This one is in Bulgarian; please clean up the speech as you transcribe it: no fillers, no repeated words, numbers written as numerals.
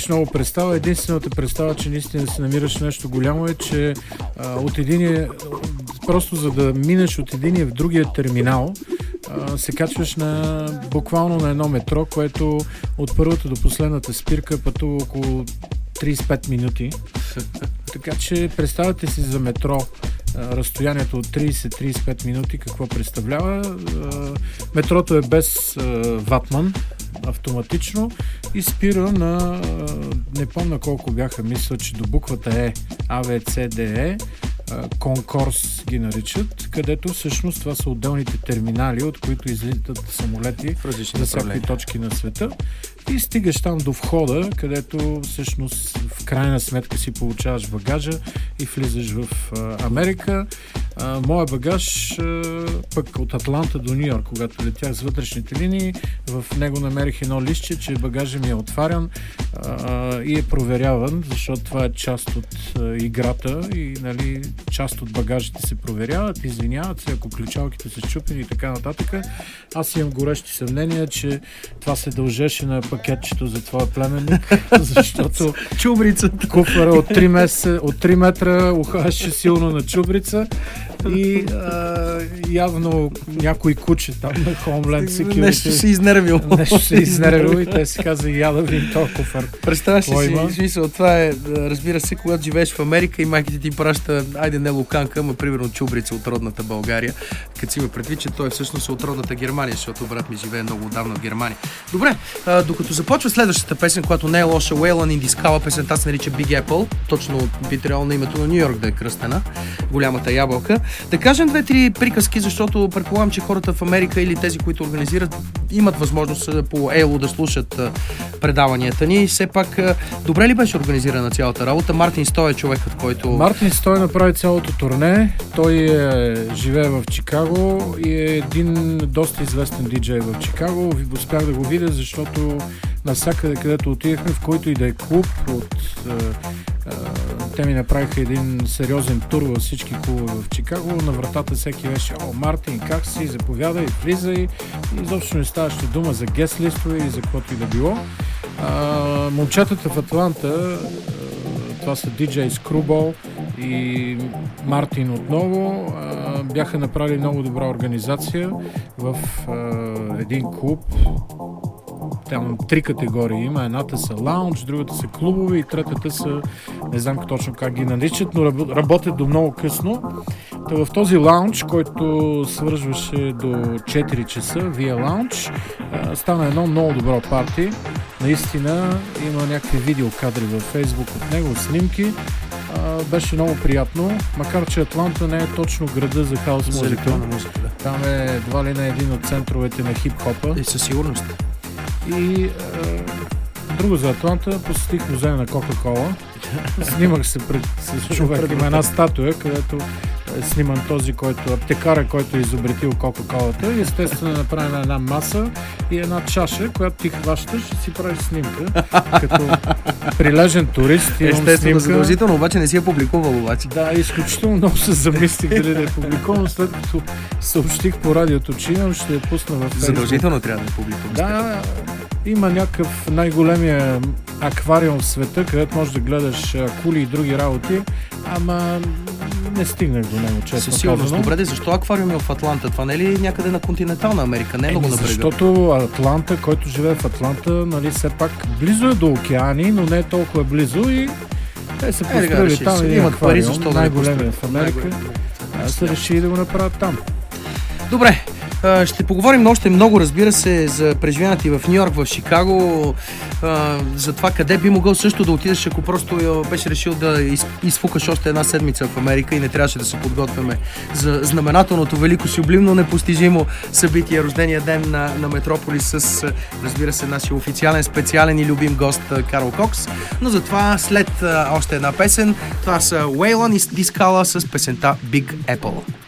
нямаш много представа. Единствената представа, че наистина се намираш нещо голямо е, че просто за да минеш от единия в другия терминал, се качваш буквално на едно метро, което от първата до последната спирка пътува около 35 минути. Така че представете си за метро разстоянието от 30-35 минути какво представлява. Метрото е без ватман, автоматично, и спира на не помня колко бяха, мисля, че до буквата Е, А, В, С, Д, Е, конкурс ги наричат, където всъщност това са отделните терминали, от които излитат самолети за всякакви точки на света. И стигаш там до входа, където всъщност в крайна сметка си получаваш багажа и влизаш в Америка. Моя багаж пък от Атланта до Ню Йорк, когато летях с вътрешните линии, в него намерих едно листче, че багажа ми е отварян и е проверяван, защото това е част от играта и нали, част от багажите се проверяват, извиняват се, ако ключалките са счупени и така нататък. Аз имам горещи съмнения, че това се дължеше на пакетчето за твоя племенник, защото чубрицата, куфара от 3 метра ухаше силно на чубрица и явно някой куче там на Homeland Security нещо се изнервил. И те си каза, яда ви този куфар. Представяш си, смисъл, това е, разбира се, когато живееш в Америка и майките ти праща, айде не луканка, ама примерно чубрица от родната България, като си има предвид, че той всъщност е от родната Германия, защото брат ми живее много отдавна в Германия. Добре, докато започва следващата песен, която не е лоша, Waylon in the Scala, песента се нарича Big Apple, точно би трябвало на името на Ню Йорк да е кръстена, голямата ябълка. Да кажем 2-3 приказки, защото предполагам, че хората в Америка или тези, които организират, имат възможност по Ело да слушат предаванията ни. Все пак, добре ли беше организирана цялата работа? Мартин Стой е човекът, който... Мартин Стой направи цялото турне. Той живее в Чикаго и е един доста известен диджей в Чикаго. Успях да го видя, защото навсякъде, където отидахме, в който и да е клуб, те ми направиха един сериозен тур във всички клубове в Чикаго. На вратата всеки беше: "О, Мартин, как си? Заповядай, влизай." И изобщо не ставаше дума за гест листове или за каквото и да било. Момчетата в Атланта, това са DJ Screwball и Мартин отново, бяха направили много добра организация в един клуб. Там 3 категории има. Едната са лаунж, другата са клубове и третата са, не знам точно как ги наричат, но работят до много късно. В този лаунж, който свързваше до 4 часа, вия лаунж, стана едно много добро парти. Наистина има някакви видеокадри във Фейсбук от него, снимки. Беше много приятно, макар че Атланта не е точно града за хаус музика. Там е едва ли на един от центровете на хип-хопа. И със сигурност. И друго за Атланта, посетих музея на Кока-Кола. Снимах се с човек. Има една статуя, където е сниман този, аптекара, който е изобретил Кока-Колата. И естествено е направена една маса и една чаша, която ти хващаш и си правиш снимка. Като прилежен турист имам естествено, снимка. задължително, обаче не си я публикувал обаче. Да, изключително много се замислих дали да я публикувам, след като съобщих по радиото, че имам, ще я пусна в Facebook. Задължително трябва да я публикувам. Да, има някакъв най-големия аквариум в света, където можеш да гледаш акули и други работи, ама не стигнах до него, честно казано. казано. Добре, защо аквариум е в Атланта? Това не е ли някъде на континентална Америка? Не е много на брега. Защото Атланта, който живее в Атланта, нали, все пак близо е до океани, но не е толкова близо и те са построили там един аквариум, най-големия в Америка. Аз се решили да го направят там. Добре. Ще поговорим още много, разбира се, за преживяването и в Ню Йорк, в Чикаго, за това къде би могъл също да отидеш, ако просто беше решил да изфукаш още една седмица в Америка и не трябваше да се подготвяме за знаменателното, велико, сюблимно, непостижимо събитие, рождения ден на Метрополис с, разбира се, нашия официален, специален и любим гост Карл Кокс. Но затова след още една песен, това са Waylon in the Scala с песента Big Apple.